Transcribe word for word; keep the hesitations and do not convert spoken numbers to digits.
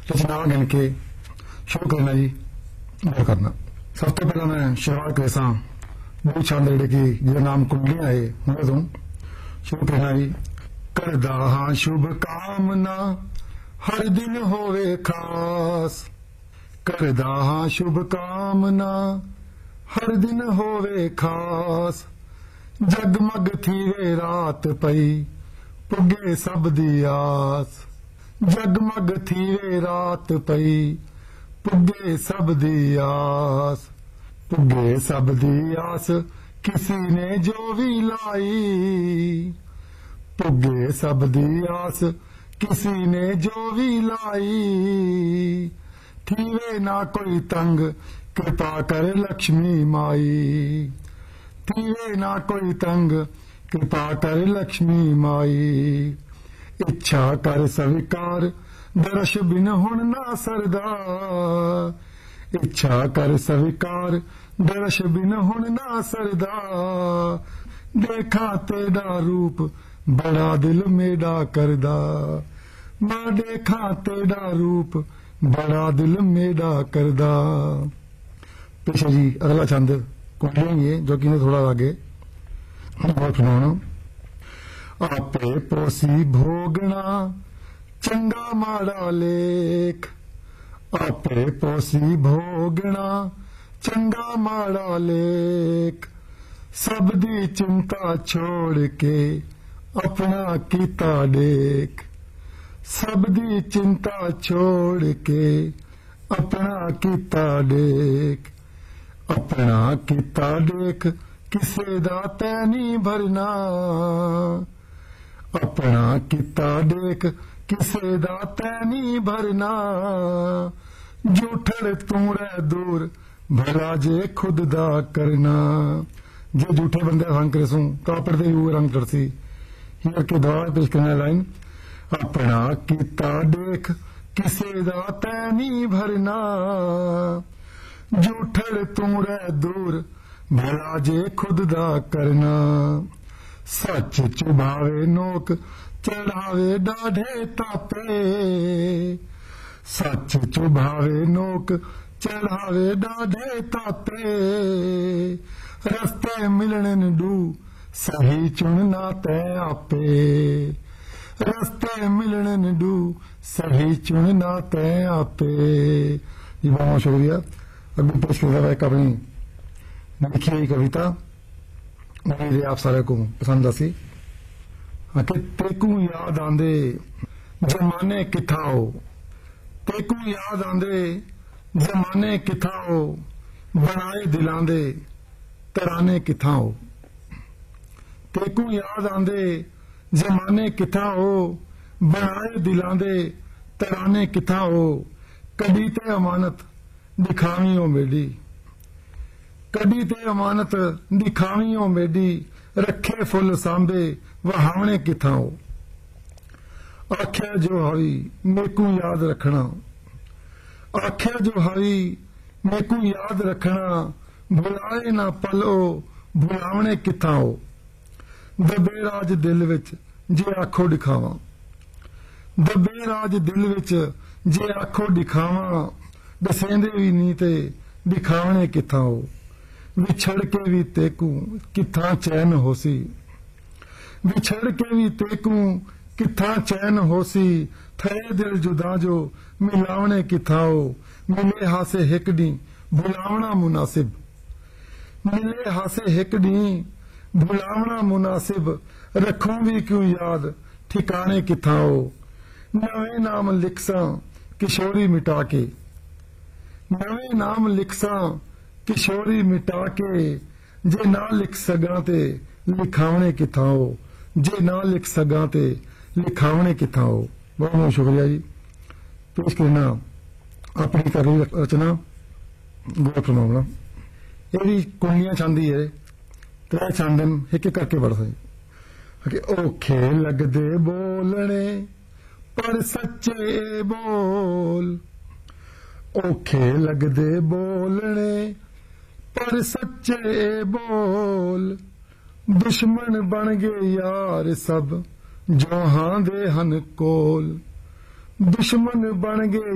रचना गिन के शुरू करना जी गल करना। सब तो पहला मैं शुरुआत करेसा बहुत छंद जेडे कि जिहदा नाम कुंडलियां है उन्हां तों शुरू करना जी। करदा हां शुभ कामना हर दिन होवे खास, करदा हां शुभ कामना हर दिन होवे खास, जगमग थीवे रात पई पुगे सब दी आस, जगमग थीवे रात पई पुगे सब दी आस, पुगे सब दी आस किसी ने जो भी लाई, पुगे सब दी आस किसी ने जो भी लाई, थीवे ना कोई तंग कृपा कर लक्ष्मी माई, थीवे ना कोई तंग कृपा कर लक्ष्मी माई, इच्छा कर स्वीकार दर्श बिन हुण ना सरदा, इच्छा कर स्वीकार दर्श बिन हुण ना सरदा, देखा तेरा रूप बड़ा दिल मेरा करदा, मैं देखा तेरा रूप बड़ा दिल मेरा करदा। पेशा जी अगला छंद कुंडलियां ही है जो कि थोड़ा आगे बहुत सुनाना। आपे पोसी भोगना चंगा माड़ा लेख, आपे पोसी भोगना चंगा माड़ा लेख, सब दी चिंता छोड़ के अपना कीता देख, सब दी चिंता छोड़ के अपना कीता देख, अपना कीता देख किसे दा तैनी भरना, अपना कीता देख किसे दा तैनी भरना, जूठड़ तू रह दूर भला जे खुद दा करना, जे झूठे बंदे रंग करे सू कापड़ दे वो रंग करसी। हियर के दौरान पेश करना लाइन, अपना कीता देख किसे दा तैनी भरना, जूठड़ तू रह दूर भला जे खुद दा करना, सच चुभावे नोक चढ़ावे डाढ़े तापे, सच चुभावे नोक चढ़ावे डाढ़े तापे, रस्ते मिलने नडू सही चुनना तय आपे, रस्ते मिलने नडू सही चुनना तय आपे। जी बहुत शुक्रिया। अभी पेश कर रहा है अपनी लिखी हुई कविता, उम्मीद है आप सारे को पसंद आसी। कि तेकू याद आंदे जमाने किथा हो, तेकू याद आंदे जमाने किथा हो, बनाए दिलां दे तराने किथा हो, तेकू याद आंदे जमाने किथा हो, बनाए दिलां दे तराने किथा हो, कदी ते अमानत दिखावी हो मेडी, कदी ते अमानत दिखावी हो मेडी, रखे फुल सांबे वहावने किथा हो, आख्या जो हवी मेकू याद रखना, आख्या जो हवी मेकू याद रखना, भुलाए ना पलो भुलावने किथा हो, दबे राज दिल विच जे आखो दिखावा, दबे राज दिल विच जे आखो दिखावा, दसेंदे भी नी ते दिखावने किथा हो, विछड़ के भी तेकू किथा चैन होसी, विछड़ के भी तेकू किथा चैन होसी, थे दिल जुदा जो मिलावने किथा हो, मिले हासे हिकड़ी भुलावना मुनासिब, मिले हासे हिकड़ी भुलावना मुनासिब, रखूं भी क्यों याद ठिकाने किथा हो, नवे नाम लिखसा किशोरी मिटा के, नवे नाम लिखसा किशोरी मिटा के, जे ना लिख सगा ते लिखावने किथा हो, जे ना लिख सगा ते लिखावने किथा हो। बहुत बहुत शुक्रिया जी। पेश करना अपनी कर रही रचना गोल सुनाऊंगा। ये भी कुंडलियां छंदी है, त्रै छंद एक एक करके पढ़ सके। औखे लगदे बोलने पर सच्चे बोल, औखे लगदे बोलने पर सच्चे बोल, दुश्मन बन गए यार सब जो हां दे हन कोल, दुश्मन बन गए